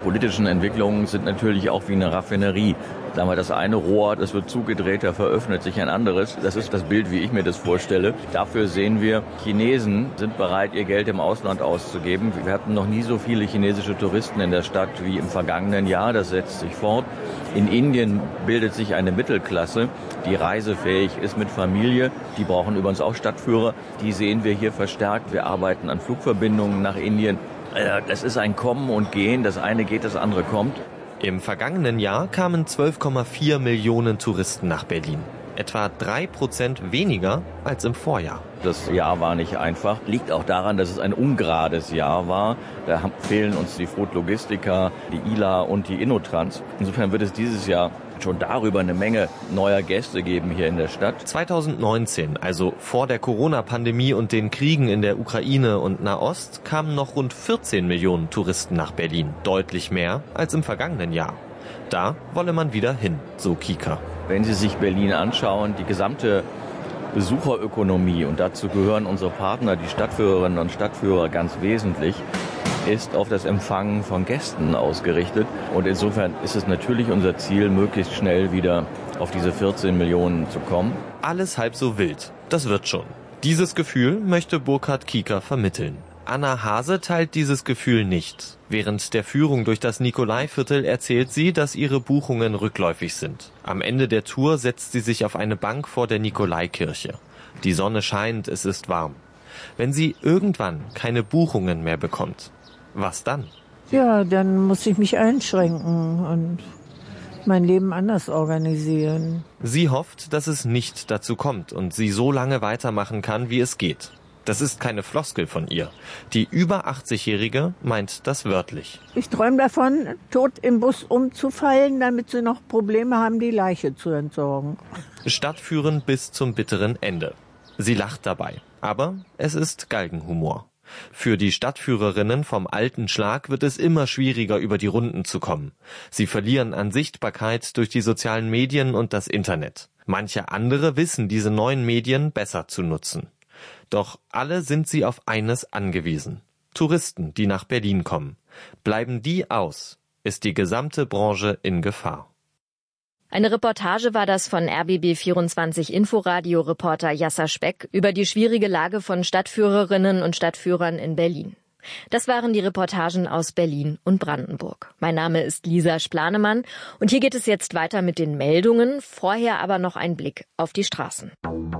politischen Entwicklungen sind natürlich auch wie eine Raffinerie. Sagen wir, das eine Rohr, das wird zugedreht, da veröffnet sich ein anderes. Das ist das Bild, wie ich mir das vorstelle. Dafür sehen wir, Chinesen sind bereit, ihr Geld im Ausland auszugeben. Wir hatten noch nie so viele chinesische Touristen in der Stadt wie im vergangenen Jahr. Das setzt sich fort. In Indien bildet sich eine Mittelklasse, die reisefähig ist mit Familie. Die brauchen übrigens auch Stadtführer. Die sehen wir hier verstärkt. Wir arbeiten an Flugverbindungen nach Indien. Das ist ein Kommen und Gehen. Das eine geht, das andere kommt. Im vergangenen Jahr kamen 12,4 Millionen Touristen nach Berlin. Etwa 3% weniger als im Vorjahr. Das Jahr war nicht einfach. Liegt auch daran, dass es ein ungerades Jahr war. Da fehlen uns die Frut Logistica, die ILA und die Innotrans. Insofern wird es dieses Jahr schon darüber eine Menge neuer Gäste geben hier in der Stadt. 2019, also vor der Corona-Pandemie und den Kriegen in der Ukraine und Nahost, kamen noch rund 14 Millionen Touristen nach Berlin. Deutlich mehr als im vergangenen Jahr. Da wolle man wieder hin, so Kieker. Wenn Sie sich Berlin anschauen, die gesamte Besucherökonomie, und dazu gehören unsere Partner, die Stadtführerinnen und Stadtführer ganz wesentlich, ist auf das Empfangen von Gästen ausgerichtet. Und insofern ist es natürlich unser Ziel, möglichst schnell wieder auf diese 14 Millionen zu kommen. Alles halb so wild, das wird schon. Dieses Gefühl möchte Burkhard Kieker vermitteln. Anna Hase teilt dieses Gefühl nicht. Während der Führung durch das Nikolaiviertel erzählt sie, dass ihre Buchungen rückläufig sind. Am Ende der Tour setzt sie sich auf eine Bank vor der Nikolaikirche. Die Sonne scheint, es ist warm. Wenn sie irgendwann keine Buchungen mehr bekommt, was dann? Ja, dann muss ich mich einschränken und mein Leben anders organisieren. Sie hofft, dass es nicht dazu kommt und sie so lange weitermachen kann, wie es geht. Das ist keine Floskel von ihr. Die über 80-Jährige meint das wörtlich. Ich träume davon, tot im Bus umzufallen, damit sie noch Probleme haben, die Leiche zu entsorgen. Stadtführen bis zum bitteren Ende. Sie lacht dabei, aber es ist Galgenhumor. Für die Stadtführerinnen vom alten Schlag wird es immer schwieriger, über die Runden zu kommen. Sie verlieren an Sichtbarkeit durch die sozialen Medien und das Internet. Manche andere wissen diese neuen Medien besser zu nutzen. Doch alle sind sie auf eines angewiesen. Touristen, die nach Berlin kommen. Bleiben die aus, ist die gesamte Branche in Gefahr. Eine Reportage war das von RBB24 Inforadio-Reporter Jasser Speck über die schwierige Lage von Stadtführerinnen und Stadtführern in Berlin. Das waren die Reportagen aus Berlin und Brandenburg. Mein Name ist Lisa Splanemann und hier geht es jetzt weiter mit den Meldungen. Vorher aber noch ein Blick auf die Straßen.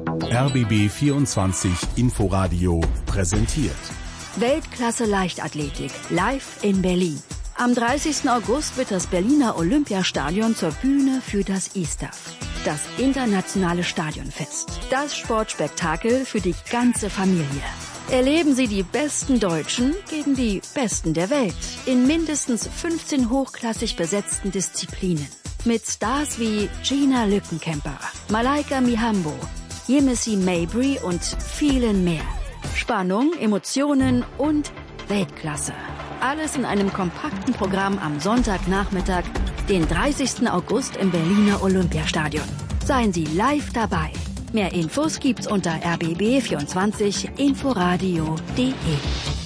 RBB24 Inforadio präsentiert Weltklasse Leichtathletik live in Berlin. Am 30. August wird das Berliner Olympiastadion zur Bühne für das ISTAF, das internationale Stadionfest. Das Sportspektakel für die ganze Familie. Erleben Sie die besten Deutschen gegen die besten der Welt in mindestens 15 hochklassig besetzten Disziplinen. Mit Stars wie Gina Lückenkämper, Malaika Mihambo, Yemisi Mabry und vielen mehr. Spannung, Emotionen und Weltklasse. Alles in einem kompakten Programm am Sonntagnachmittag, den 30. August im Berliner Olympiastadion. Seien Sie live dabei. Mehr Infos gibt's unter rbb24inforadio.de.